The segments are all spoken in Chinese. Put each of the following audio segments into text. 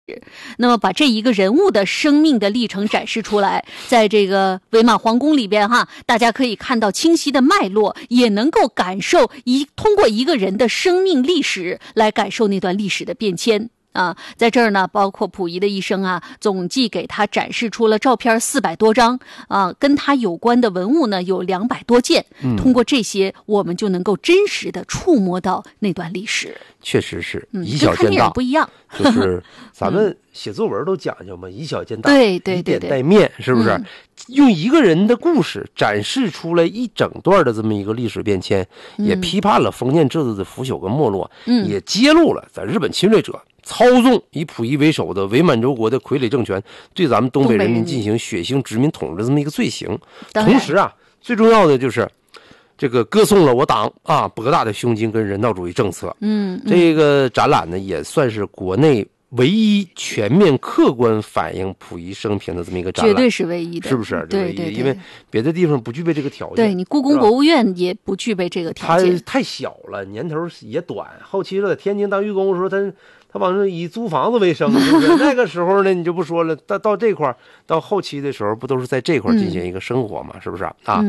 那么把这一个人物的生命的历程展示出来，在这个伪满皇宫里边大家可以看到清晰的脉络，也能够感受通过一个人的生命历史来感受那段历史的变迁。在这儿呢，包括溥仪的一生总计给他展示出了照片400多张跟他有关的文物呢有200多件。通过这些，我们就能够真实的触摸到那段历史。 确实是以小见大， 不一样。 就是咱们写作文都讲究嘛，以小见大， 对， 以点带面，是不是？用一个人的故事展示出来一整段的这么一个历史变迁，也批判了封建制度的腐朽跟没落，也揭露了在日本侵略者操纵以溥仪为首的伪满洲国的傀儡政权对咱们东北人民进行血腥殖民统治的这么一个罪行。同时最重要的就是这个歌颂了我党博大的胸襟跟人道主义政策。这个展览呢，也算是国内唯一全面客观反映溥仪生平的这么一个展览， 绝对是唯一的， 是不是？ 对， 因为别的地方不具备这个条件。 对，你故宫博物院也不具备这个条件， 它太小了，年头也短。后期了，在天津当寓工的时候，他往上以租房子为生，是不是？那个时候呢，你就不说了。到这块到后期的时候，不都是在这块进行一个生活嘛？是不是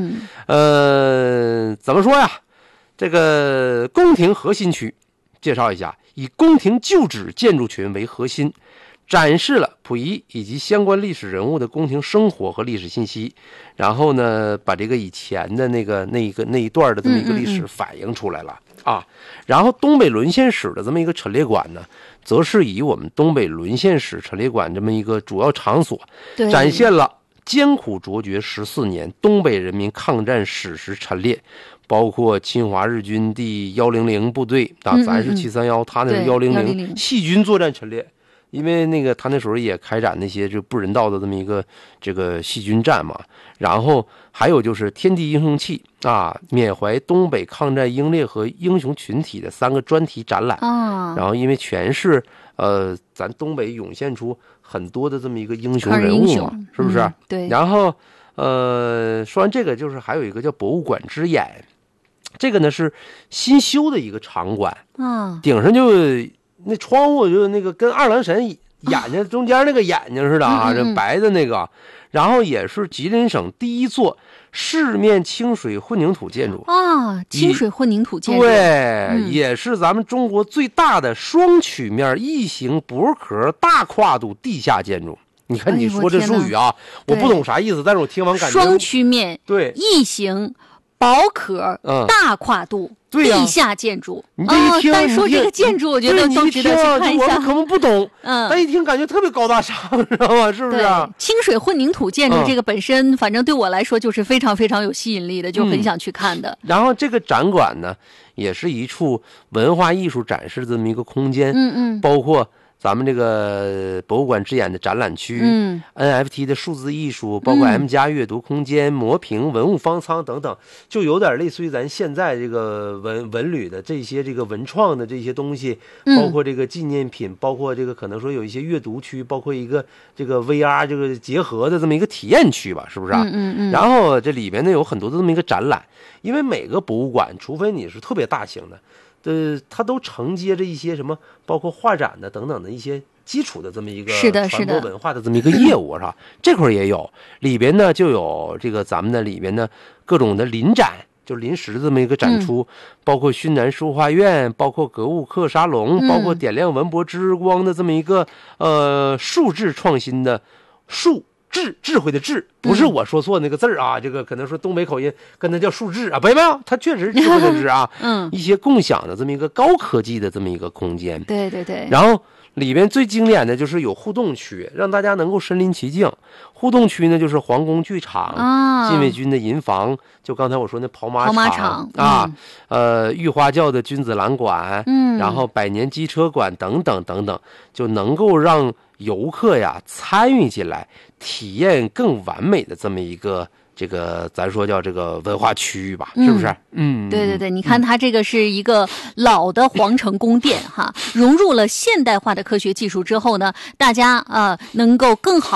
怎么说呀？这个宫廷核心区介绍一下，以宫廷旧址建筑群为核心，展示了溥仪以及相关历史人物的宫廷生活和历史信息，然后呢，把这个以前的那一段的这么一个历史反映出来了然后东北沦陷史的这么一个陈列馆呢，则是以我们东北沦陷史陈列馆这么一个主要场所，展现了艰苦卓绝14年东北人民抗战史实陈列，包括侵华日军第100部队咱是731，他那是100细菌作战陈列。因为那个他那时候也开展那些就不人道的这么一个这个细菌战嘛，然后还有就是天地英雄气缅怀东北抗战英烈和英雄群体的3个专题展览然后因为全是咱东北涌现出很多的这么一个英雄人物嘛，是不是？ 对。 然后说完这个，就是还有一个叫博物馆之眼，这个呢是新修的一个场馆顶上就那窗户就那个跟二郎神眼睛中间那个眼睛似的这白的那个，然后也是吉林省第一座市面清水混凝土建筑清水混凝土建筑， 对，也是咱们中国最大的双曲面异形薄壳大跨度地下建筑。你看你说这术语我不懂啥意思，但是我听完感觉双曲面对异形薄壳大跨度地下建筑。 你这一听单说这个建筑我觉得都值得去看一下。 我们可能不懂但一听感觉特别高大上，知道吗？是不是清水混凝土建筑这个本身反正对我来说就是非常非常有吸引力的，就很想去看的然后这个展馆呢也是一处文化艺术展示的这么一个空间包括咱们这个博物馆之眼的展览区NFT 的数字艺术，包括 M+ 阅读空间磨屏文物方舱等等，就有点类似于咱现在这个文旅的这些这个文创的这些东西包括这个纪念品，包括这个可能说有一些阅读区，包括一个这个 VR 这个结合的这么一个体验区吧，是不是然后这里边呢有很多的这么一个展览，因为每个博物馆除非你是特别大型的它都承接着一些什么包括画展的等等的一些基础的这么一个传播文化的这么一个业务是吧？这块也有，里边呢就有这个咱们的里边呢各种的临展，就临时这么一个展出包括熏南书画院，包括格物课沙龙包括点亮文博之光的这么一个数字创新的智慧的智，不是我说错那个字这个可能说东北口音跟它叫数智没有，它确实是智慧的智一些共享的这么一个高科技的这么一个空间。 对对对。 然后里边最经典的就是有互动区，让大家能够身临其境。互动区呢就是皇宫剧场禁卫军的营房，就刚才我说那跑马场御花轿的君子兰馆然后百年机车馆等等等等，就能够让游客参与进来，体验更完美的这么一个这个咱说叫这个文化区域吧，是不是？ 对对对，你看它这个是一个老的皇城宫殿融入了现代化的科学技术之后呢，大家能够更好